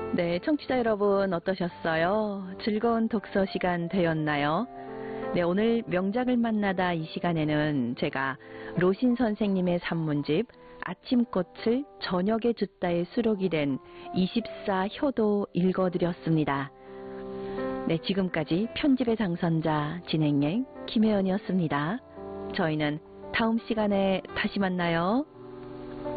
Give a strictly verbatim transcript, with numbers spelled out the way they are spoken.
네, 청취자 여러분 어떠셨어요? 즐거운 독서 시간 되었나요? 네, 오늘 명작을 만나다 이 시간에는 제가 로신 선생님의 산문집 아침꽃을 저녁에 줍다에 수록이 된 이십사 효도 읽어드렸습니다. 네, 지금까지 편집의 당선자 진행의 김혜연이었습니다. 저희는 다음 시간에 다시 만나요.